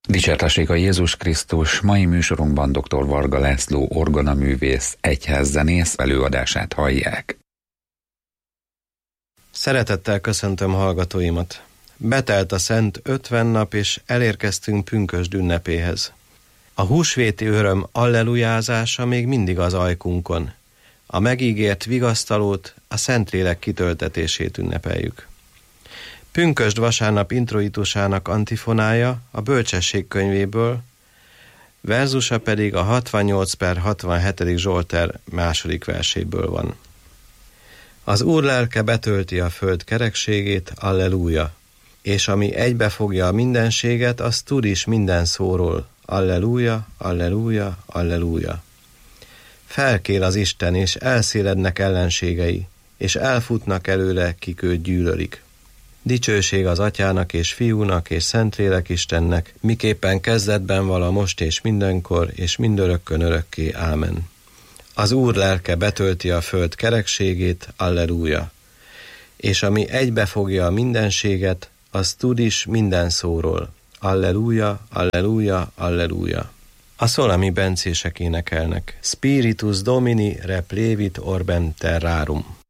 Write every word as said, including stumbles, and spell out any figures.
Dicsértessék a Jézus Krisztus! Mai műsorunkban dr. Varga László orgonaművész, egyházzenész előadását hallják. Szeretettel köszöntöm hallgatóimat! Betelt a szent ötven nap, és elérkeztünk pünkösd ünnepéhez. A húsvéti öröm allelujázása még mindig az ajkunkon. A megígért vigasztalót, a Szentlélek kitöltetését ünnepeljük. Pünkösd vasárnap introitusának antifonája a Bölcsesség könyvéből, verzusa pedig a hatvannyolc per hatvanhetedik Zsoltár második verséből van. Az Úr lelke betölti a föld kerekségét, alleluja, és ami egybefogja a mindenséget, az tud is minden szóról, alleluja, alleluja, alleluja. Felkél az Isten, és elszélednek ellenségei, és elfutnak előle, kik őt gyűlölik. Dicsőség az Atyának és Fiúnak és Szentlélek Istennek, miképpen kezdetben vala most és mindenkor, és mindörökkön örökké. Ámen. Az Úr lelke betölti a föld kerekségét, alleluja. És ami egybefogja a mindenséget, az tud is minden szóról, alleluja, alleluja, alleluja. A szolami bencések énekelnek. Spiritus Domini replevit orbem terrarum.